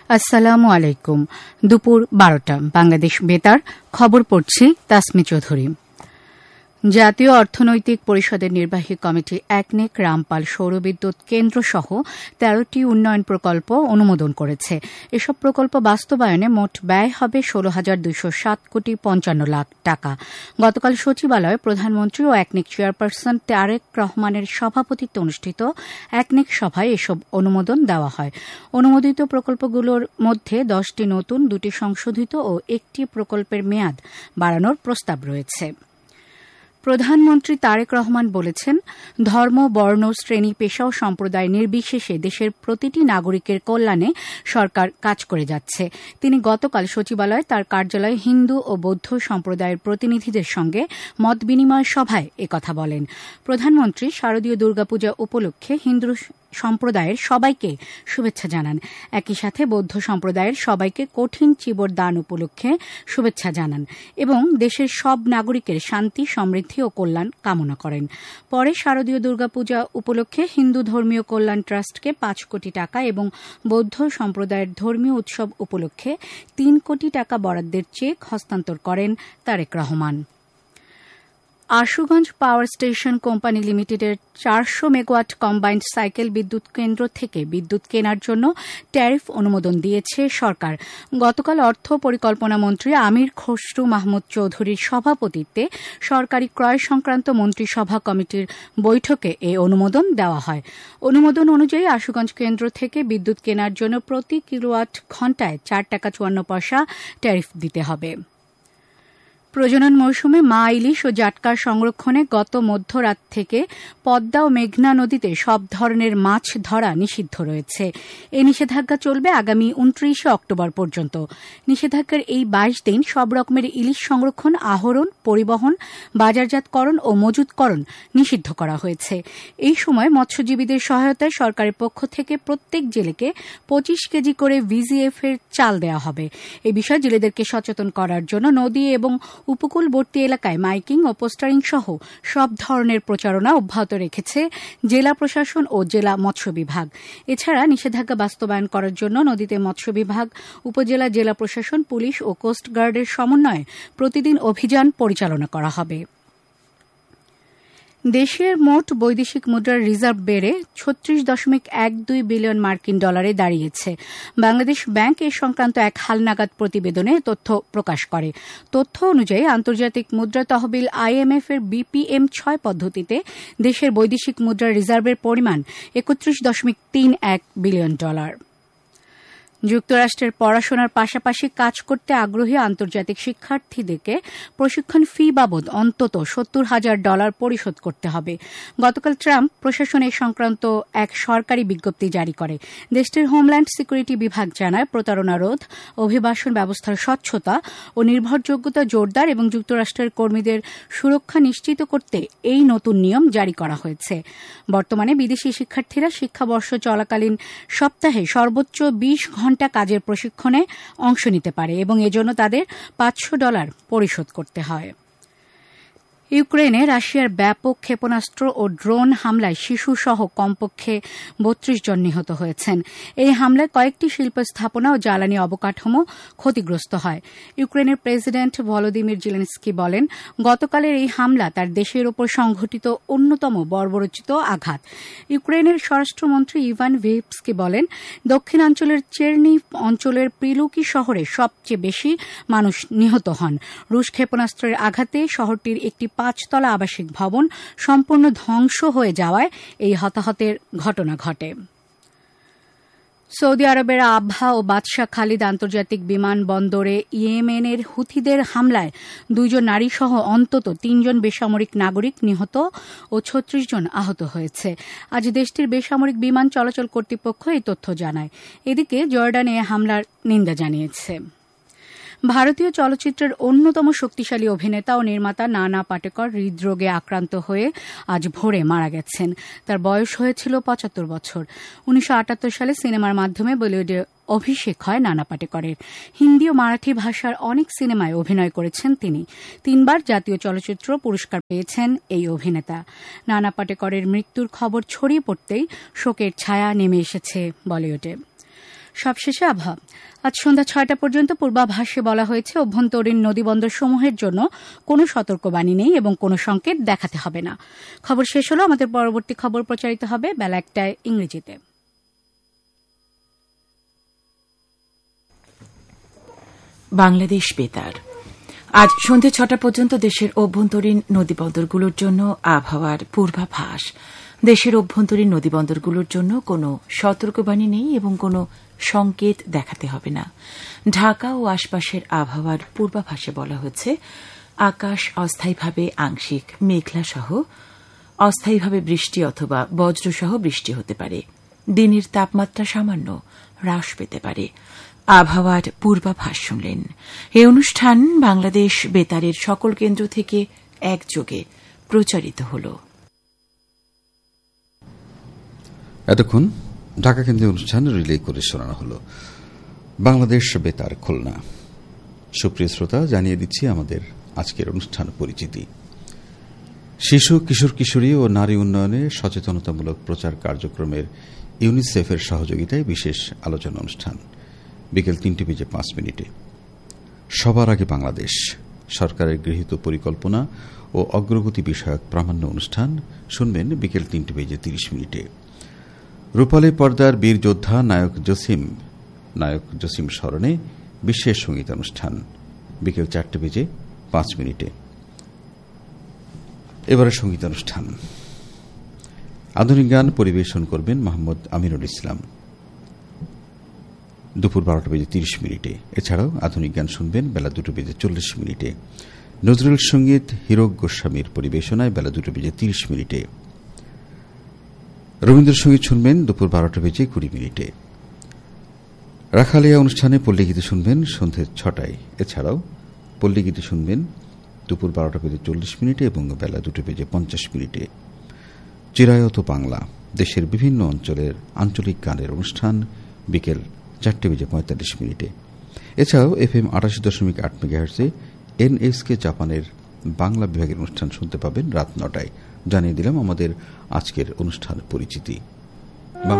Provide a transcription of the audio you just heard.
আসসালামু আলাইকুম। দুপুর 12টা বাংলাদেশ বেতার খবর পড়ছি তাসমি চৌধুরী। জাতীয় অর্থনৈতিক পরিষদের নির্বাহী কমিটি একনেক রামপাল সৌরবিদ্যুৎ কেন্দ্র সহ 13টি উন্নয়ন প্রকল্প অনুমোদন করেছে। এসব প্রকল্প বাস্তবায়নে মোট ব্যয় হবে 16,207 কোটি 55 লাখ টাকা। গতকাল সচিবালয়ে প্রধানমন্ত্রী ও একনেক চেয়ারপারসন তারেক রহমানের সভাপতিত্বে অনুষ্ঠিত একনেক সভায় এসব অনুমোদন দেওয়া হয়। অনুমোদিত প্রকল্পগুলোর মধ্যে 10টি নতুন, 2টি সংশোধিত ও 1টি প্রকল্পের মেয়াদ বাড়ানোর প্রস্তাব রয়েছে। প্রধানমন্ত্রী তারেক রহমান বলেছেন, ধর্ম, বর্ণ, শ্রেণী, পেশা ও সম্প্রদায় নির্বিশেষে দেশের প্রতিটি নাগরিকের কল্যাণে সরকার কাজ করে যাচ্ছে। তিনি গতকাল সচিবালয়ে তার কার্যালয়ে হিন্দু ও বৌদ্ধ সম্প্রদায়ের প্রতিনিধিদের সঙ্গে মতবিনিময় সভায় একথা বলেন। প্রধানমন্ত্রী শারদীয় দুর্গাপূজা উপলক্ষে হিন্দু সম্প্রদায়ের সবাইকে শুভেচ্ছা জানান। একই সাথে বৌদ্ধ সম্প্রদায়ের সবাইকে কঠিন চিবর দান উপলক্ষে শুভেচ্ছা জানান এবং দেশের সব নাগরিকের শান্তি, সমৃদ্ধি ও কল্যাণ কামনা করেন। পরে শারদীয় দুর্গাপূজা উপলক্ষে হিন্দু ধর্মীয় কল্যাণ ট্রাস্টকে 5 কোটি টাকা এবং বৌদ্ধ সম্প্রদায়ের ধর্মীয় উৎসব উপলক্ষে 3 কোটি টাকা বরাদ্দের চেক হস্তান্তর করেন Tarique Rahman. Ashuganj power station company লিমিটেডের 400 মেগাওয়াট কম্বাইন্ড সাইকেল বিদ্যুৎ কেন্দ্র থেকে বিদ্যুৎ কেনার জন্য ট্যারিফ অনুমোদন দিয়েছে সরকার। গতকাল অর্থ পরিকল্পনা মন্ত্রী আমির খসরু মাহমুদ চৌধুরীর সভাপতিত্বে সরকারি ক্রয় সংক্রান্ত মন্ত্রিসভা কমিটির বৈঠকে এই অনুমোদন দেওয়া হয়। অনুমোদন অনুযায়ী আশুগঞ্জ কেন্দ্র থেকে বিদ্যুৎ কেনার জন্য প্রতি কিলোওয়াট ঘণ্টায় 4 টাকা 54 পয়সা ট্যারিফ দিতে হবে। প্রজনন মৌসুমে মা ইলিশ ও জাটকার সংরক্ষণে গত মধ্যরাত থেকে পদ্মা ও মেঘনা নদীতে সব ধরনের মাছ ধরা নিষিদ্ধ রয়েছে। এই নিষেধাজ্ঞা চলবে আগামী 29 অক্টোবর পর্যন্ত। নিষেধাজ্ঞার এই 22 দিন সব রকমের ইলিশ সংরক্ষণ, আহরণ, পরিবহন, বাজারজাতকরণ ও মজুতকরণ নিষিদ্ধ করা হয়েছে। এই সময় মৎস্যজীবীদের সহায়তায় সরকারের পক্ষ থেকে প্রত্যেক জেলেকে 25 কেজি করে ভিজিএফ এর চাল দেওয়া হবে। এ বিষয়ে জেলেদেরকে সচেতন করার জন্য নদী এবং উপকূলবর্তী এলাকায় মাইকিং ও পোস্টারিং সহ সব ধরনের প্রচারণা অব্যাহত রেখেছে জেলা প্রশাসন ও জেলা মৎস্য বিভাগ। এছাড়া নিষেধাজ্ঞা বাস্তবায়ন করার জন্য নদীতে মৎস্য বিভাগ, উপজেলা, জেলা প্রশাসন, পুলিশ ও কোস্টগার্ডের সমন্বয়ে প্রতিদিন অভিযান পরিচালনা করা হবে। দেশের মোট বৈদেশিক মুদ্রার রিজার্ভ বেড়ে 36.12 বিলিয়ন মার্কিন ডলারে দাঁড়িয়েছে। বাংলাদেশ ব্যাংক এ সংক্রান্ত এক হালনাগাদ প্রতিবেদনে তথ্য প্রকাশ করে। তথ্য অনুযায়ী আন্তর্জাতিক মুদ্রা তহবিল IMF এর BPM-6 পদ্ধতিতে দেশের বৈদেশিক মুদ্রার রিজার্ভের পরিমাণ 31.31 বিলিয়ন ডলার। যুক্তরাষ্ট্রের পড়াশোনার পাশাপাশি কাজ করতে আগ্রহী আন্তর্জাতিক শিক্ষার্থীদেরকে প্রশিক্ষণ ফি বাবদ অন্তত $70,000 পরিশোধ করতে হবে। গতকাল ট্রাম্প প্রশাসন এ সংক্রান্ত এক সরকারি বিজ্ঞপ্তি জারি করে। দেশটির হোমল্যান্ড সিকিউরিটি বিভাগ জানায়, প্রতারণা রোধ, অভিবাসন ব্যবস্থার স্বচ্ছতা ও নির্ভরযোগ্যতা জোরদার এবং যুক্তরাষ্ট্রের কর্মীদের সুরক্ষা নিশ্চিত করতে এই নতুন নিয়ম জারি করা হয়েছে। বর্তমানে বিদেশি শিক্ষার্থীরা শিক্ষাবর্ষ চলাকালীন সপ্তাহে সর্বোচ্চ 20 ঘণ্টা কাজের প্রশিক্ষণে অংশ নিতে পারে এবং এজন্য তাদের $500 পরিশোধ করতে হয়। ইউক্রেনে রাশিয়ার ব্যাপক ক্ষেপণাস্ত্র ও ড্রোন হামলায় শিশুসহ কমপক্ষে 32 জন নিহত হয়েছেন। এই হামলায় কয়েকটি শিল্প স্থাপনা ও জ্বালানি অবকাঠামো ক্ষতিগ্রস্ত হয়। ইউক্রেনের প্রেসিডেন্ট ভলোদিমির জেলেনস্কি বলেন, গতকালের এই হামলা তার দেশের ওপর সংঘটিত অন্যতম বর্বরোচিত আঘাত। ইউক্রেনের স্বরাষ্ট্রমন্ত্রী ইভান ভিভস্কি বলেন, দক্ষিণাঞ্চলের চেরনিভ অঞ্চলের প্রিলুকি শহরে সবচেয়ে বেশি মানুষ নিহত হন। রুশ ক্ষেপণাস্ত্রের আঘাতে শহরটির একটি 5 তলা আবাসিক ভবন সম্পূর্ণ ধ্বংস হয়ে যাওয়ায় এই হতাহতের ঘটনা ঘটে। সৌদি আরবের আবহা ও বাদশাহ খালিদ আন্তর্জাতিক বিমানবন্দরে ইয়েমেনের হুথিদের হামলায় 2 জন নারীসহ অন্তত 3 জন বেসামরিক নাগরিক নিহত ও 36 জন আহত হয়েছে। আজ দেশটির বেসামরিক বিমান চলাচল কর্তৃপক্ষ এই তথ্য জানায়। এদিকে জর্ডানে হামলার নিন্দা জানিয়েছে। ভারতীয় চলচ্চিত্রের অন্যতম শক্তিশালী অভিনেতা ও নির্মাতা নানা পাটেকর হৃদরোগে আক্রান্ত হয়ে আজ ভোরে মারা গেছেন। তার বয়স হয়েছিল 75 বছর। 1978 সালে সিনেমার মাধ্যমে বলিউডে অভিষেক হয় নানা পাটেকরের। হিন্দি ও মারাঠি ভাষার অনেক সিনেমায় অভিনয় করেছেন তিনি। 3 বার জাতীয় চলচ্চিত্র পুরস্কার পেয়েছেন এই অভিনেতা। নানা পাটেকরের মৃত্যুর খবর ছড়িয়ে পড়তেই শোকের ছায়া নেমে এসেছে বলিউডে। সবশেষে আবহাওয়া। আজ সন্ধ্যা ৬টা পর্যন্ত পূর্বাভাসে বলা হয়েছে অভ্যন্তরীণ নদীবন্দর সমূহের জন্য কোনো সতর্কবাণী নেই এবং কোনো সংকেত দেখাতে হবে না। খবর শেষ হলো। আমাদের পরবর্তী খবর প্রচারিত হবে বেলা ১টায় ইংরেজিতে। বাংলাদেশ বেতার। আজ সন্ধ্যে ৬টা পর্যন্ত দেশের অভ্যন্তরীণ নদীবন্দরগুলোর জন্য আবহাওয়ার পূর্বাভাস। দেশের অভ্যন্তরীণ নদীবন্দরগুলোর জন্য কোনো সতর্কবাণী নেই এবং কোনো সংকেত দেখাতে হবে না। ঢাকা ও আশপাশের আবহাওয়ার পূর্বাভাসে বলা হয়েছে আকাশ অস্থায়ীভাবে আংশিক মেঘলা সহ অস্থায়ীভাবে বৃষ্টি অথবা বজ্রসহ বৃষ্টি হতে পারে। দিনের তাপমাত্রা সামান্য হ্রাস পেতে পারে। আবহাওয়ার পূর্বাভাস শুনলেন। এই অনুষ্ঠান বাংলাদেশ বেতারের সকল কেন্দ্র থেকে একযোগে প্রচারিত হল। এতক্ষণ ঢাকা কেন্দ্রীয় অনুষ্ঠান রিলে করে শোনানো হল বাংলাদেশ বেতার খুলনা। সুপ্রিয় শ্রোতা, জানিয়ে দিচ্ছি আমাদের আজকের অনুষ্ঠান পরিচিতি। শিশু, কিশোর কিশোরী ও নারী উন্নয়নে সচেতনতামূলক প্রচার কার্যক্রমের ইউনিসেফের সহযোগিতায় বিশেষ আলোচনা অনুষ্ঠান বিকেল ৩:৫। সবার আগে বাংলাদেশ সরকারের গৃহীত পরিকল্পনা ও অগ্রগতি বিষয়ক প্রামাণ্য অনুষ্ঠান শুনবেন বিকেল ৩:৩০। রূপালী পর্দার বীর যোদ্ধা নায়ক জসিম স্মরণে বিশেষ সঙ্গীতানুষ্ঠান বিকেল ৪:৫। এবারে সঙ্গীতানুষ্ঠান। আধুনিক গান পরিবেশন করবেন মোহাম্মদ আমিনুল ইসলাম দুপুর ১২:৩০। এছাড়াও আধুনিক গান শুনবেন বেলা ২:৪০। নজরুল সঙ্গীত হীরক গোস্বামীর পরিবেশনায় বেলা ২:৩০। রবীন্দ্রসঙ্গীত শুনবেন দুপুর ১২:২০। রাখালিয়া অনুষ্ঠানে পল্লীগীতি শুনবেন সন্ধ্যে ৬টায়। এছাড়াও পল্লীগীতি শুনবেন দুপুর ১২:৪০ এবং বেলা ২:৫০। চিরায়ত বাংলা দেশের বিভিন্ন অঞ্চলের আঞ্চলিক গানের অনুষ্ঠান বিকেল ৪:৪৫। এছাড়াও FM ৮৮.৮ মেগাহার্টজে NSK জাপানের বাংলা বিভাগের অনুষ্ঠান শুনতে পাবেন রাত ৯টায়। জানিয়ে দিলাম আমাদের আজকের অনুষ্ঠান পরিচিতি।